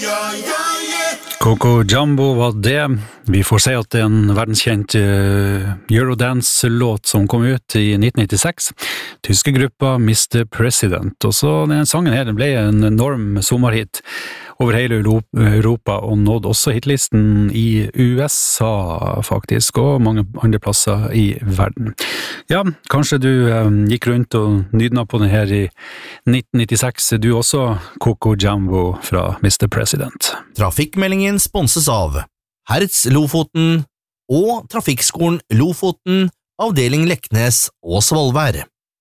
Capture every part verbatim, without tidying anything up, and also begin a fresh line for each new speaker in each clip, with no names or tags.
Coco Jumbo var det. Vi får si at det er en verdenskjent uh, Eurodance-låt som kom ut i nitten nittiseks. Tyske gruppa mister President. Og så den sangen her den ble en enorm sommerhit over hele Europa, og nådde også hitlisten i U S A faktisk, og mange andre plasser i verden. Ja, kanskje du uh, gikk rundt og nydna på den her i nitten nittiseks. Du også, Coco Jumbo fra mister President.
Trafikkmeldingen sponses av Hertz Lofoten og Trafikkskolen Lofoten, avdeling Leknes og Svolvær.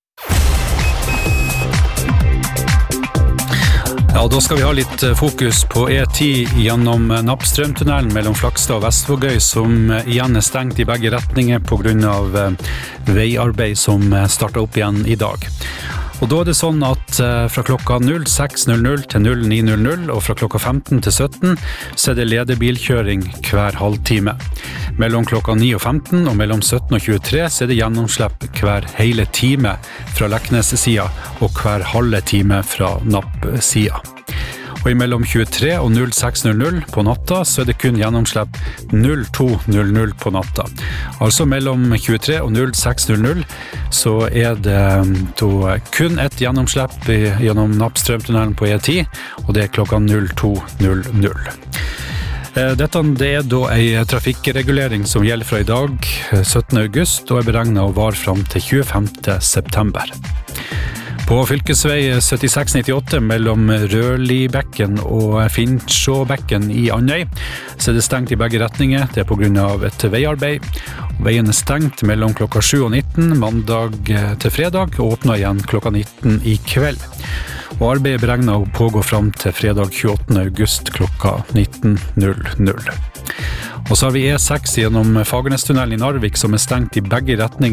Ja, da skal vi ha litt fokus på E ti gjennom Nappstrømtunnelen mellom Flakstad og Vestvågøy, som igjen er stengt i begge retninger på grunn av veiarbeid som startet opp igjen i dag. Og da er det sånn at fra klokka seks til ni og fra klokka femten til sytten så er det ledebilkjøring hver halvtime. Mellom klokka ni og femten og mellom sytten og tjuetre så er det gjennomslipp hver hele time fra Leknes-sida og hver halve time fra Napp-sida. Og i mellom tjuetre og seks på natta så er det kun gjennomslipp to på natta. Altså mellom tjuetre og seks så er det to, kun ett gjennomslipp gjennom Nappstrømtunnelen på E ti, og det er klokka to. Dette det er da en trafikkregulering som gjelder fra i dag, syttende august, og er beregnet å vare fram til tjuefemte september. På fylkesvei syttiseks nittiåtte mellom Rørlibekken og Finnsjåbekken i Andøy så er det stengt i begge retninger. Det er på grunn av et veiarbeid. Veien er stengt mellom klokka sju og nitten mandag til fredag og åpner igjen klokka nitten i kveld. Og arbeidet er beregnet å pågå fram til fredag tjueåttende august klokka nitten. Og så har vi E seks gjennom Fagernestunnelen i Narvik som er stengt i begge retninger